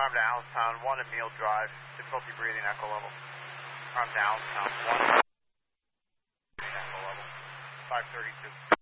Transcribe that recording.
Arm to Allenstown, 1 at Meal Drive, difficulty breathing, echo level. Arm to Allenstown, 1 echo level, 532.